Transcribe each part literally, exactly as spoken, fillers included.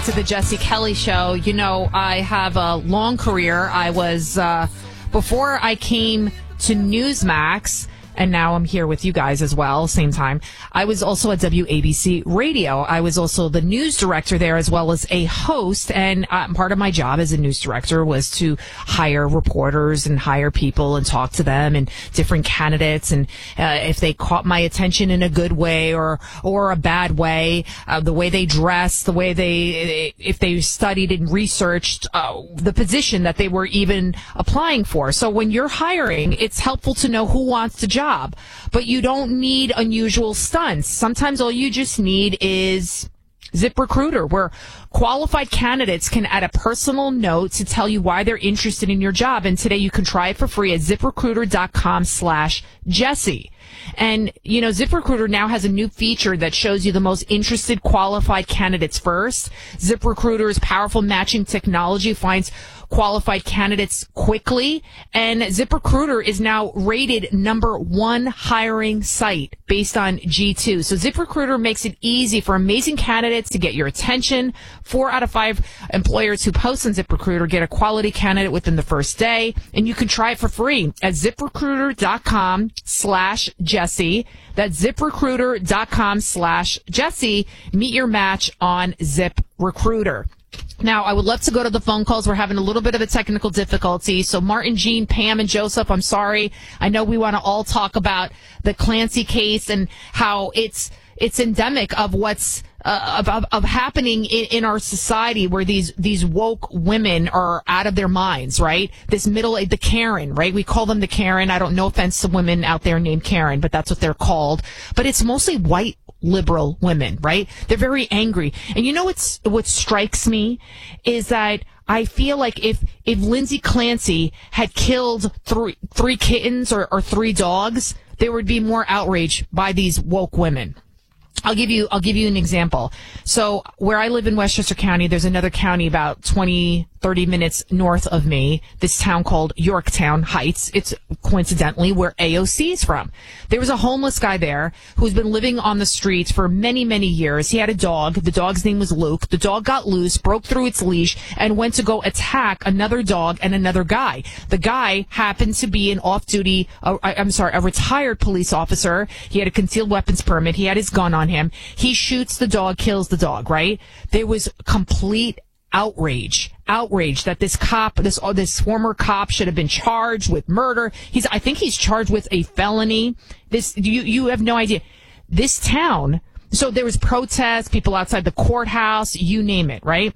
to the Jesse Kelly Show. You know, I have a long career. I was, uh, before I came to Newsmax, and now I'm here with you guys as well, same time. I was also at W A B C Radio. I was also the news director there as well as a host. And uh, part of my job as a news director was to hire reporters and hire people and talk to them and different candidates. And uh, if they caught my attention in a good way or or a bad way, uh, the way they dressed, the way they, if they studied and researched uh, the position that they were even applying for. So when you're hiring, it's helpful to know who wants the job. But you don't need unusual stunts. Sometimes all you just need is ZipRecruiter, where qualified candidates can add a personal note to tell you why they're interested in your job. And today you can try it for free at ZipRecruiter.com slash Jesse. And, you know, ZipRecruiter now has a new feature that shows you the most interested qualified candidates first. ZipRecruiter's powerful matching technology finds qualified candidates quickly, and ZipRecruiter is now rated number one hiring site based on G two. So ZipRecruiter makes it easy for amazing candidates to get your attention. Four out of five employers who post on ZipRecruiter get a quality candidate within the first day, and you can try it for free at ZipRecruiter.com slash Jesse. That's ZipRecruiter.com slash Jesse. Meet your match on ZipRecruiter. Now, I would love to go to the phone calls. We're having a little bit of a technical difficulty. So Martin, Jean, Pam, and Joseph, I'm sorry. I know we want to all talk about the Clancy case and how it's it's endemic of what's uh, of, of happening in, in our society, where these these woke women are out of their minds, right? This middle, the Karen, right? We call them the Karen. I don't know offense to women out there named Karen, but that's what they're called. But it's mostly white liberal women, right? They're very angry. And you know what's, what strikes me is that I feel like if, if Lindsay Clancy had killed three, three kittens or, or three dogs, there would be more outrage by these woke women. I'll give you, I'll give you an example. So where I live in Westchester County, there's another county about twenty, thirty minutes north of me, this town called Yorktown Heights. It's coincidentally where A O C is from. There was a homeless guy there who's been living on the streets for many, many years. He had a dog. The dog's name was Luke. The dog got loose, broke through its leash, and went to go attack another dog and another guy. The guy happened to be an off-duty, uh, I'm sorry, a retired police officer. He had a concealed weapons permit. He had his gun on him. He shoots the dog, kills the dog, right? There was complete outrage, outrage that this cop, this oh, this former cop should have been charged with murder. He's, I think he's charged with a felony. This, you, you have no idea. This town, so there was protests, people outside the courthouse, you name it, right?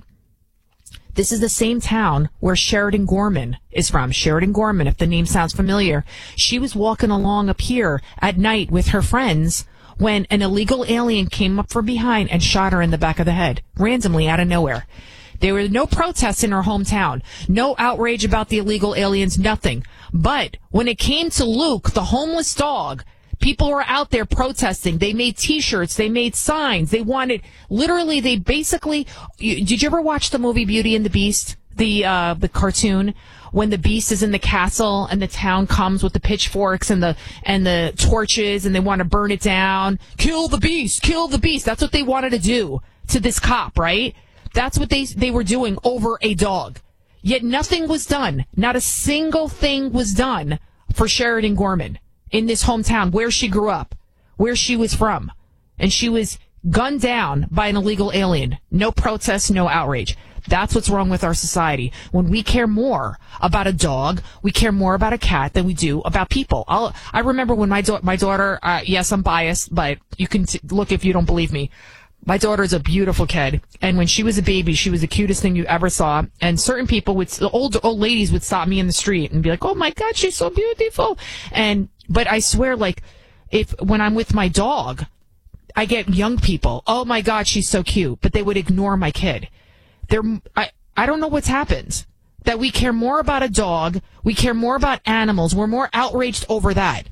This is the same town where Sheridan Gorman is from. Sheridan Gorman, if the name sounds familiar. She was walking along up here at night with her friends when an illegal alien came up from behind and shot her in the back of the head, randomly out of nowhere. There were no protests in her hometown, no outrage about the illegal aliens, nothing. But when it came to Luke, the homeless dog, people were out there protesting. They made T-shirts, they made signs, they wanted, literally, they basically, you, did you ever watch the movie Beauty and the Beast, the uh, the cartoon? When the beast is in the castle and the town comes with the pitchforks and the and the torches and they want to burn it down. Kill the beast! Kill the beast! That's what they wanted to do to this cop, right? That's what they they were doing over a dog. Yet nothing was done. Not a single thing was done for Sheridan Gorman in this hometown where she grew up, where she was from. And she was gunned down by an illegal alien. No protests, no outrage. That's what's wrong with our society. When we care more about a dog, we care more about a cat than we do about people. I'll, I remember when my, da- my daughter, uh, yes, I'm biased, but you can t- look if you don't believe me. My daughter's a beautiful kid, and when she was a baby, she was the cutest thing you ever saw. And certain people would, old old ladies would stop me in the street and be like, "Oh my God, she's so beautiful." And but I swear, like, if when I'm with my dog, I get young people, "Oh my God, she's so cute," but they would ignore my kid. They're, I, I don't know what's happened. That we care more about a dog, we care more about animals, we're more outraged over that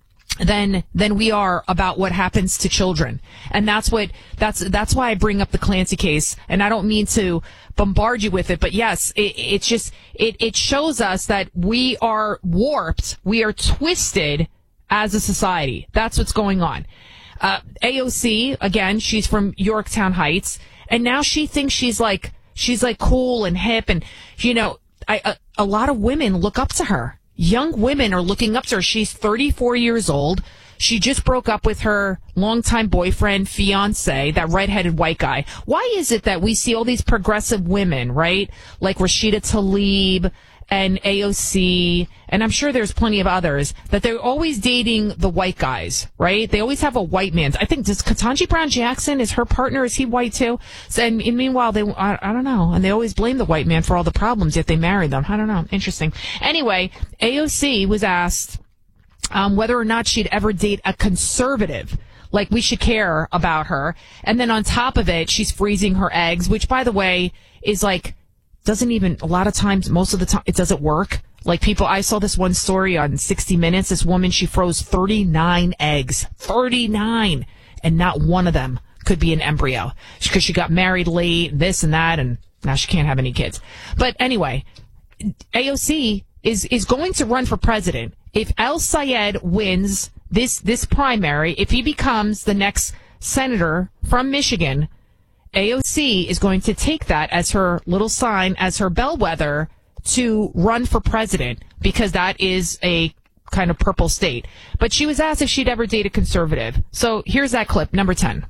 than than we are about what happens to children. And that's what that's that's why I bring up the Clancy case. And I don't mean to bombard you with it, but yes, it, it's just it it shows us that we are warped, we are twisted as a society. That's what's going on. Uh, A O C, again, she's from Yorktown Heights. And now she thinks she's like, she's like cool and hip. And, you know, I, a, a lot of women look up to her. Young women are looking up to her. She's thirty-four years old. She just broke up with her longtime boyfriend, fiance, that redheaded white guy. Why is it that we see all these progressive women, right? Like Rashida Tlaib and A O C, and I'm sure there's plenty of others, that they're always dating the white guys, right? They always have a white man. I think, does Ketanji Brown Jackson, is her partner, is he white too? So, and, and meanwhile, they, I, I don't know, and they always blame the white man for all the problems, yet they marry them. I don't know. Interesting. Anyway, A O C was asked um, whether or not she'd ever date a conservative. Like, we should care about her. And then on top of it, she's freezing her eggs, which, by the way, is like, doesn't even, a lot of times, most of the time, it doesn't work. Like, people, I saw this one story on sixty minutes. This woman, she froze thirty-nine eggs. thirty-nine! And not one of them could be an embryo. Because she got married late, this and that, and now she can't have any kids. But anyway, A O C is, is going to run for president. If El Sayed wins this, this primary, if he becomes the next senator from Michigan, A O C is going to take that as her little sign, as her bellwether to run for president, because that is a kind of purple state. But she was asked if she'd ever date a conservative. So here's that clip, number ten.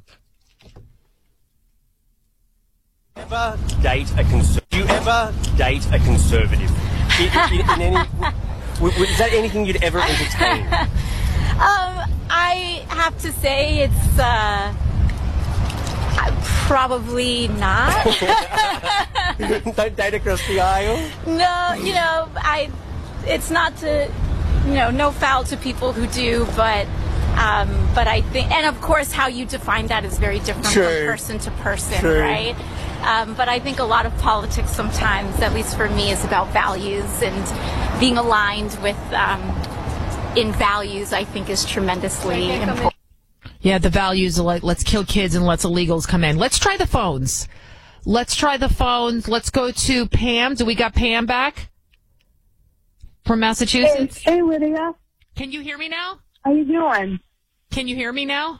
Ever date a conser- Do you ever date a conservative? In, in, in any, w- w- is that anything you'd ever entertain? um, I have to say it's uh, probably not. Don't date across the aisle? No, you know, I. It's not to, you know, no foul to people who do, but. Um, but I think, and of course, how you define that is very different True. from person to person, True. right? Um, but I think a lot of politics sometimes, at least for me, is about values, and being aligned with um, in values, I think, is tremendously important. Yeah, the values are like, let's kill kids and let's illegals come in. Let's try the phones. Let's try the phones. Let's go to Pam. Do we got Pam back from Massachusetts? Hey, hey Lydia. Can you hear me now? How you doing? Can you hear me now?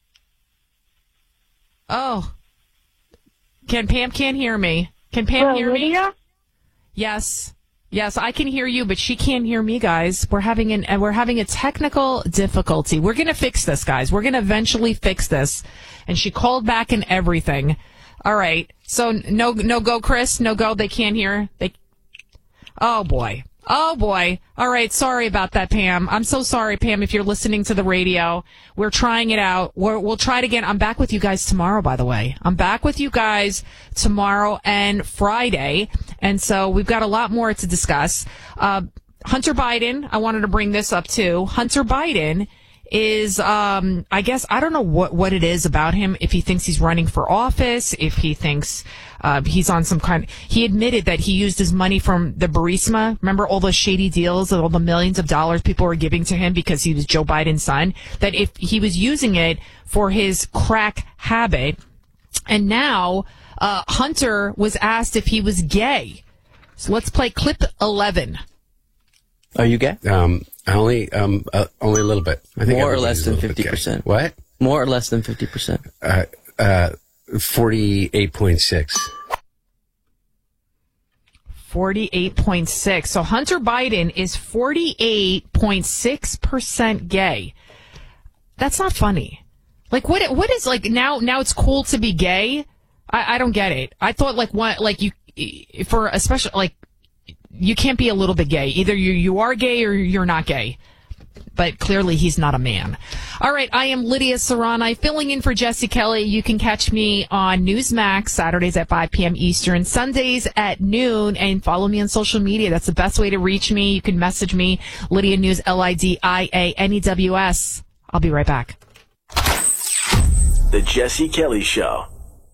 Oh. Can Pam can't hear me. Can Pam Hello, hear me? Lydia? Yes. Yes, I can hear you, but she can't hear me, guys. We're having an and we're having a technical difficulty. We're going to fix this, guys. We're going to eventually fix this. And she called back and everything. All right. So no no go, Chris. No go. They can't hear. They Oh boy. Oh, boy. All right. Sorry about that, Pam. I'm so sorry, Pam, if you're listening to the radio. We're trying it out. We're, we'll try it again. I'm back with you guys tomorrow, by the way. I'm back with you guys tomorrow and Friday. And so we've got a lot more to discuss. Uh, Hunter Biden, I wanted to bring this up, too. Hunter Biden is, um, I guess, I don't know what, what it is about him, if he thinks he's running for office, if he thinks uh, he's on some kind. He admitted that he used his money from the Burisma. Remember all those shady deals and all the millions of dollars people were giving to him because he was Joe Biden's son? That if he was using it for his crack habit. And now uh, Hunter was asked if he was gay. So let's play clip eleven. Are you gay? Um, only, um, uh, only a little bit. I think More or everybody's less a than little bit fifty gay. percent. What? More or less than fifty percent. Uh, uh, forty-eight point six. forty-eight point six. So Hunter Biden is forty-eight point six percent gay. That's not funny. Like, what? What is, like, now, now it's cool to be gay? I, I don't get it. I thought, like, what, like, you, for especially, like, you can't be a little bit gay. Either you, you are gay or you're not gay. But clearly he's not a man. All right, I am Lydia Serrani, filling in for Jesse Kelly. You can catch me on Newsmax Saturdays at five p.m. Eastern, Sundays at noon, and follow me on social media. That's the best way to reach me. You can message me, Lydia News, L I D I A N E W S. I'll be right back. The Jesse Kelly Show.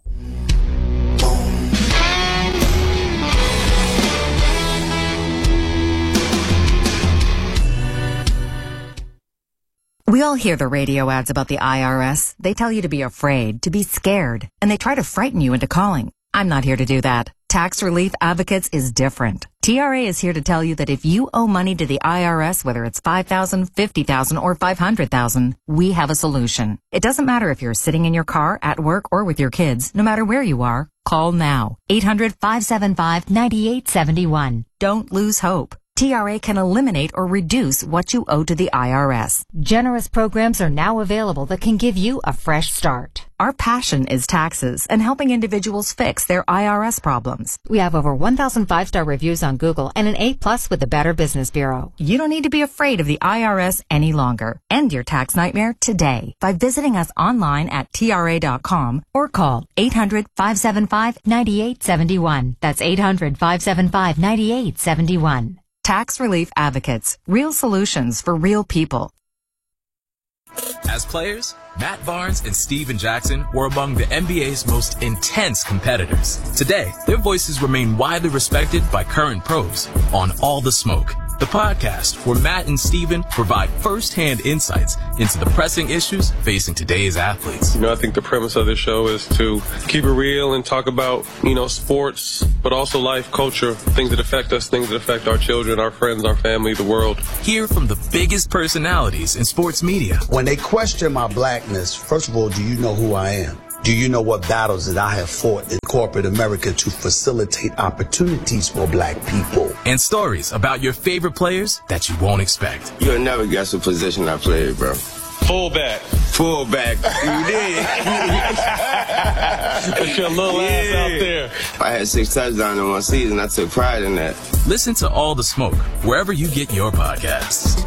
We all hear the radio ads about the I R S. They tell you to be afraid, to be scared, and they try to frighten you into calling. I'm not here to do that. Tax Relief Advocates is different. T R A is here to tell you that if you owe money to the I R S, whether it's five thousand dollars, fifty thousand dollars, or five hundred thousand dollars, we have a solution. It doesn't matter if you're sitting in your car, at work, or with your kids. No matter where you are, call now. eight hundred, five seven five, nine eight seven one. Don't lose hope. T R A can eliminate or reduce what you owe to the I R S. Generous programs are now available that can give you a fresh start. Our passion is taxes and helping individuals fix their I R S problems. We have over one thousand five-star reviews on Google and an A plus with the Better Business Bureau. You don't need to be afraid of the I R S any longer. End your tax nightmare today by visiting us online at T R A dot com or call eight hundred, five seven five, nine eight seven one. That's eight hundred, five seven five, nine eight seven one. Tax Relief Advocates. Real solutions for real people. As players, Matt Barnes and Steven Jackson were among the N B A's most intense competitors. Today, their voices remain widely respected by current pros on All the Smoke, the podcast where Matt and Steven provide first-hand insights into the pressing issues facing today's athletes. You know, I think the premise of this show is to keep it real and talk about, you know, sports, but also life, culture, things that affect us, things that affect our children, our friends, our family, the world. Hear from the biggest personalities in sports media. When they question my blackness, first of all, do you know who I am? Do you know what battles that I have fought in corporate America to facilitate opportunities for black people? And stories about your favorite players that you won't expect. You'll never guess the position I played, bro. Fullback. Fullback. You did. Put your little yeah. ass out there. I had six touchdowns in one season. I took pride in that. Listen to All the Smoke wherever you get your podcasts.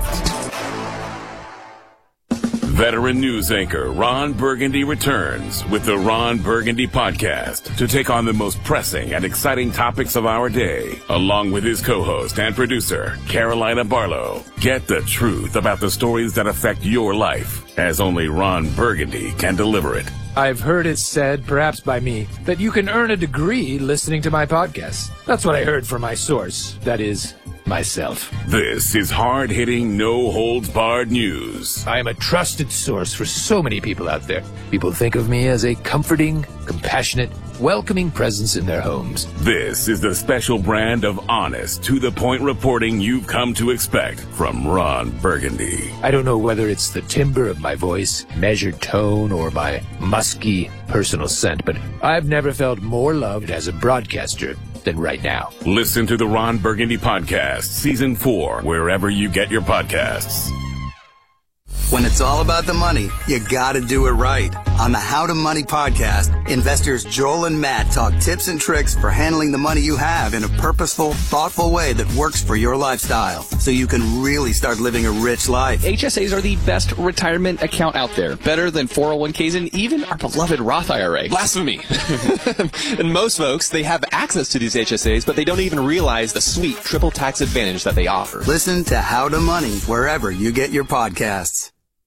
Veteran news anchor Ron Burgundy returns with the Ron Burgundy Podcast to take on the most pressing and exciting topics of our day, along with his co-host and producer, Carolina Barlow. Get the truth about the stories that affect your life, as only Ron Burgundy can deliver it. I've heard it said, perhaps by me, that you can earn a degree listening to my podcast. That's what I heard from my source. That is, myself. This is hard-hitting, no-holds-barred news. I am a trusted source for so many people out there. People think of me as a comforting, compassionate, welcoming presence in their homes. This is the special brand of honest, to-the-point reporting you've come to expect from Ron Burgundy. I don't know whether it's the timbre of my voice, measured tone, or my musky personal scent, but I've never felt more loved as a broadcaster than right now. Listen to the Ron Burgundy Podcast, Season four, wherever you get your podcasts. When it's all about the money, you gotta do it right. On the How to Money podcast, investors Joel and Matt talk tips and tricks for handling the money you have in a purposeful, thoughtful way that works for your lifestyle, so you can really start living a rich life. H S As are the best retirement account out there, better than four oh one k's and even our beloved Roth I R A. Blasphemy! And most folks, they have access to these H S As, but they don't even realize the sweet triple tax advantage that they offer. Listen to How to Money wherever you get your podcasts.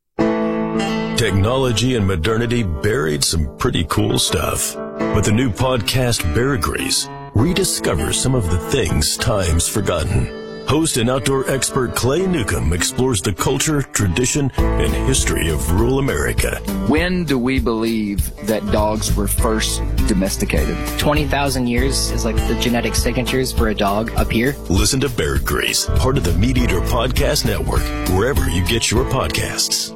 Technology and modernity buried some pretty cool stuff. But the new podcast, Bear Grease, rediscovers some of the things time's forgotten. Host and outdoor expert Clay Newcomb explores the culture, tradition, and history of rural America. When do we believe that dogs were first domesticated? twenty thousand years is like the genetic signatures for a dog up here. Listen to Bear Grease, part of the Meat Eater Podcast Network, wherever you get your podcasts.